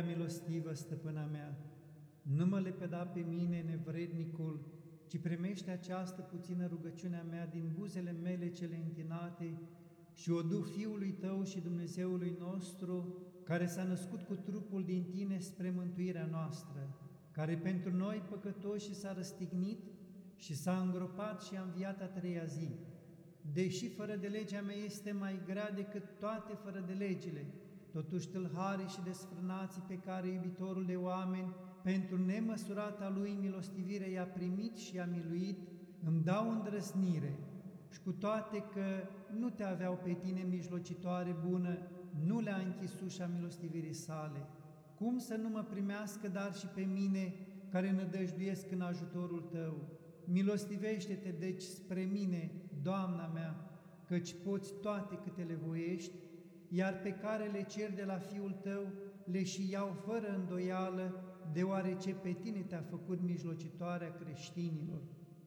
milostivă, stăpâna mea, nu mă lepăda pe mine, nevrednicul, ci primește această puțină rugăciunea mea din buzele mele cele întinate și o du Fiului Tău și Dumnezeului nostru, care s-a născut cu trupul din Tine spre mântuirea noastră, care pentru noi păcătoși s-a răstignit și s-a îngropat și a înviat a treia zi. Deși fără de legea mea este mai grea decât toate fără de legile, totuși tâlharii și desfrânații pe care iubitorul de oameni, pentru nemăsurata lui milostivire i-a primit și i-a miluit, îmi dau îndrăznire și cu toate că nu te aveau pe tine mijlocitoare bună, nu le-a închis ușa milostivirii sale. Cum să nu mă primească, dar și pe mine, care nădăjduiesc în ajutorul Tău? Milostivește-te deci spre mine, Doamna mea, căci poți toate câte le voiești, iar pe care le cer de la Fiul Tău le și iau fără îndoială, deoarece pe Tine te-a făcut mijlocitoarea creștinilor.